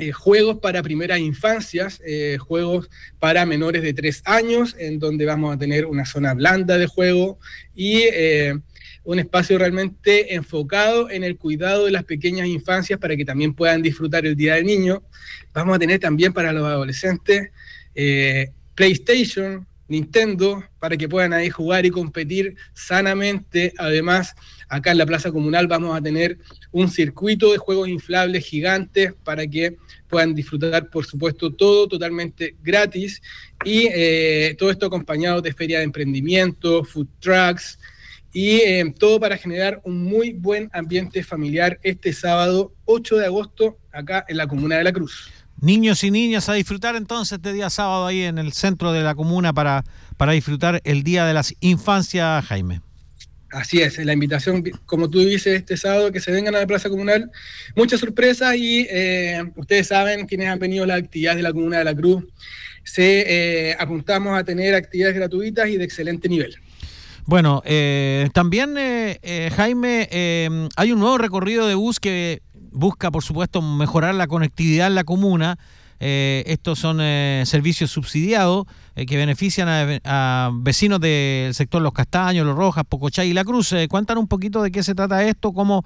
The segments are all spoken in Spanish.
juegos para primeras infancias, juegos para menores de 3 años, en donde vamos a tener una zona blanda de juego y un espacio realmente enfocado en el cuidado de las pequeñas infancias para que también puedan disfrutar el Día del Niño. Vamos a tener también para los adolescentes PlayStation, Nintendo, para que puedan ahí jugar y competir sanamente. Además, acá en la Plaza Comunal vamos a tener un circuito de juegos inflables gigantes para que puedan disfrutar, por supuesto, todo totalmente gratis. Y todo esto acompañado de feria de emprendimiento, food trucks, y todo para generar un muy buen ambiente familiar este sábado 8 de agosto acá en la Comuna de La Cruz. Niños y niñas a disfrutar entonces este día sábado ahí en el centro de la comuna para disfrutar el Día de las Infancias, Jaime. Así es, la invitación, como tú dices, este sábado, que se vengan a la Plaza Comunal. Muchas sorpresas y ustedes saben, quienes han venido a las actividades de la Comuna de La Cruz, apuntamos a tener actividades gratuitas y de excelente nivel. Bueno, también, Jaime, hay un nuevo recorrido de bus que busca, por supuesto, mejorar la conectividad en la comuna. Estos son servicios subsidiados que benefician a vecinos del sector Los Castaños, Los Rojas, Pocochay y La Cruz. Cuéntanos un poquito de qué se trata esto, cómo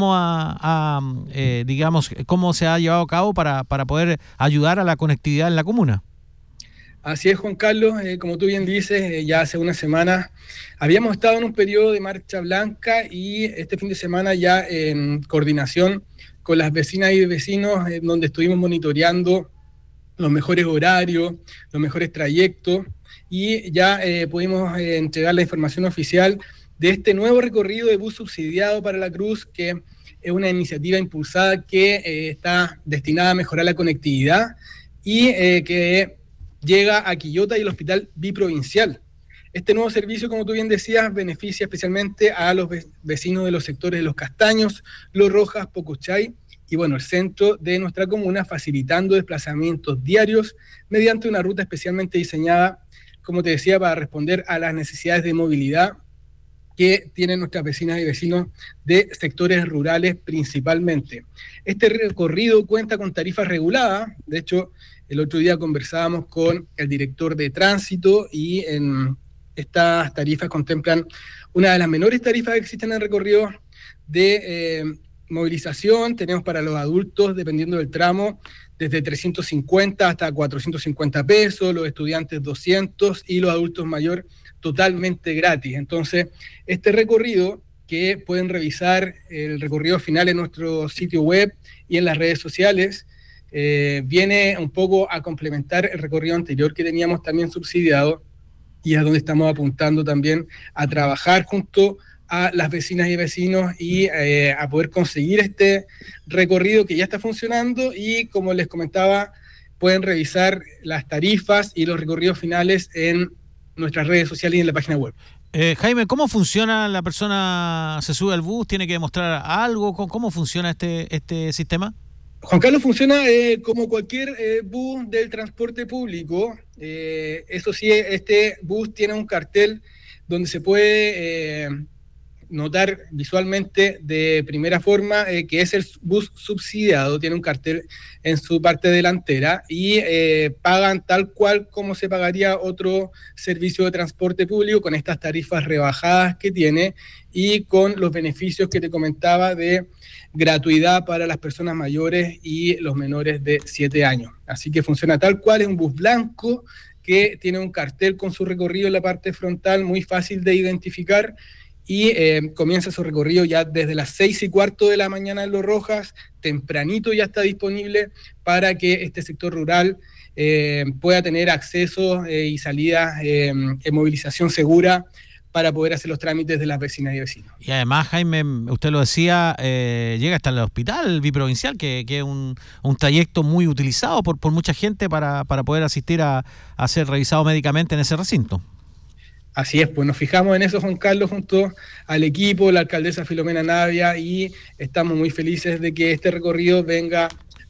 se ha llevado a cabo para poder ayudar a la conectividad en la comuna. Así es, Juan Carlos, como tú bien dices, ya hace unas semanas habíamos estado en un periodo de marcha blanca y este fin de semana ya en coordinación con las vecinas y vecinos, donde estuvimos monitoreando los mejores horarios, los mejores trayectos y ya pudimos entregar la información oficial de este nuevo recorrido de bus subsidiado para La Cruz, que es una iniciativa impulsada que está destinada a mejorar la conectividad y que llega a Quillota y el Hospital Biprovincial. Este nuevo servicio, como tú bien decías, beneficia especialmente a los vecinos de los sectores de Los Castaños, Los Rojas, Pocochay y, bueno, el centro de nuestra comuna, facilitando desplazamientos diarios mediante una ruta especialmente diseñada, como te decía, para responder a las necesidades de movilidad que tienen nuestras vecinas y vecinos de sectores rurales principalmente. Este recorrido cuenta con tarifas reguladas. De hecho, el otro día conversábamos con el director de tránsito y en estas tarifas contemplan una de las menores tarifas que existen en el recorrido de movilización. Tenemos para los adultos, dependiendo del tramo, desde 350 hasta 450 pesos, los estudiantes 200 y los adultos mayores totalmente gratis. Entonces, este recorrido, que pueden revisar el recorrido final en nuestro sitio web y en las redes sociales, viene un poco a complementar el recorrido anterior que teníamos también subsidiado y es donde estamos apuntando también a trabajar junto a las vecinas y vecinos y a poder conseguir este recorrido que ya está funcionando y, como les comentaba, pueden revisar las tarifas y los recorridos finales en nuestras redes sociales y en la página web. Jaime, ¿cómo funciona? ¿La persona se sube al bus, tiene que demostrar algo? ¿Cómo funciona este sistema? Juan Carlos, funciona como cualquier bus del transporte público. Eso sí, este bus tiene un cartel donde se puede notar visualmente de primera forma que es el bus subsidiado. Tiene un cartel en su parte delantera y pagan tal cual como se pagaría otro servicio de transporte público, con estas tarifas rebajadas que tiene y con los beneficios que te comentaba de gratuidad para las personas mayores y los menores de 7 años. Así que funciona tal cual, es un bus blanco que tiene un cartel con su recorrido en la parte frontal, muy fácil de identificar, y comienza su recorrido ya desde las 6:15 de la mañana en Los Rojas. Tempranito ya está disponible para que este sector rural pueda tener acceso y salida en movilización segura para poder hacer los trámites de las vecinas y vecinos. Y además, Jaime, usted lo decía, llega hasta el Hospital Biprovincial, que es un trayecto muy utilizado por mucha gente para poder asistir a ser revisado médicamente en ese recinto. Así es, pues nos fijamos en eso, Juan Carlos, junto al equipo, la alcaldesa Filomena Navia, y estamos muy felices de que este recorrido venga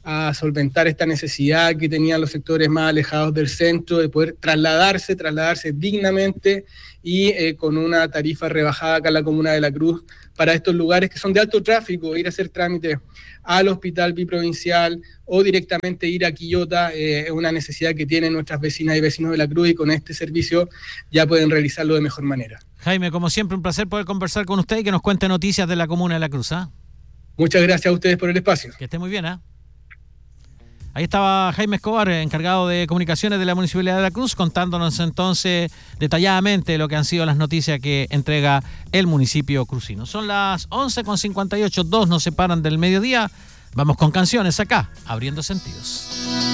a solventar esta necesidad que tenían los sectores más alejados del centro de poder trasladarse dignamente y con una tarifa rebajada acá en la comuna de La Cruz para estos lugares que son de alto tráfico, ir a hacer trámites al hospital biprovincial o directamente ir a Quillota, es una necesidad que tienen nuestras vecinas y vecinos de La Cruz, y con este servicio ya pueden realizarlo de mejor manera. Jaime, como siempre, un placer poder conversar con usted y que nos cuente noticias de la comuna de La Cruz. Muchas gracias a ustedes por el espacio. Que esté muy bien. Ahí estaba Jaime Escobar, encargado de comunicaciones de la Municipalidad de La Cruz, contándonos entonces detalladamente lo que han sido las noticias que entrega el municipio crucino. Son las 11:58, 2 nos separan del mediodía. Vamos con canciones acá, Abriendo Sentidos.